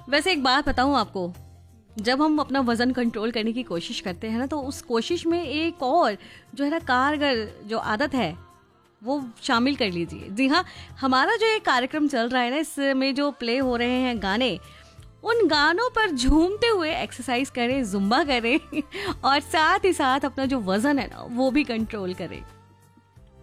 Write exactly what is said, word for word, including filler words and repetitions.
वैसे एक बात बताऊं आपको, जब हम अपना वजन कंट्रोल करने की कोशिश करते हैं ना, तो उस कोशिश में एक और जो है ना कारगर जो आदत है वो शामिल कर लीजिए। जी हाँ, हमारा जो ये कार्यक्रम चल रहा है ना, इसमें जो प्ले हो रहे हैं गाने, उन गानों पर झूमते हुए एक्सरसाइज करें, जुम्बा करें और साथ ही साथ अपना जो वजन है ना वो भी कंट्रोल करें।